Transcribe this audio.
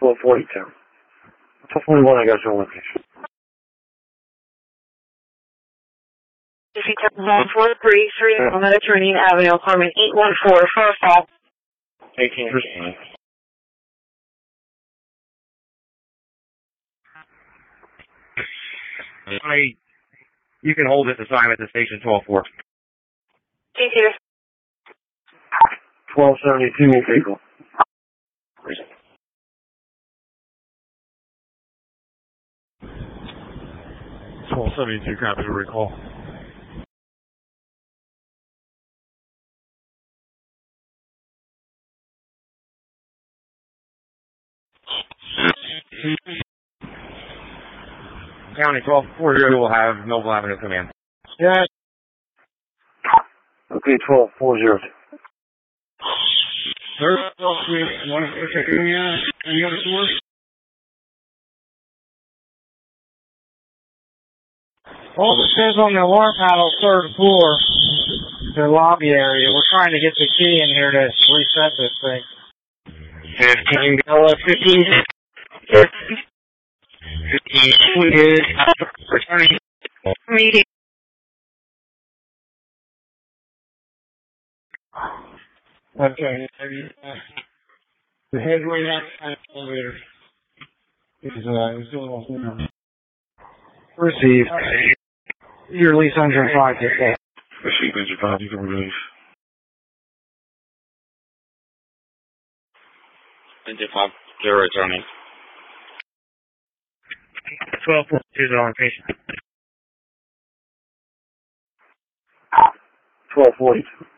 1242. 1241, I got your location. 1433 on Mediterranean Avenue, apartment 814, first call. 18%. You can hold this assignment to station 12-4. Chief here. 1272, vehicle. 1272, copy the recall. County 1240 will have Noble Avenue come in. Yeah. Okay, 1240. Sir, want to check any other source? Well, it says on the alarm panel, third floor, the lobby area. We're trying to get the key in here to reset this thing. 15, 15. 15, we did. Returning. Meeting. Okay. The headway outside the elevator is doing all the Received. Your lease under 5 to 4. Received under 5, you can release. Under 5, you're returning. 1242 is on patient. 1242.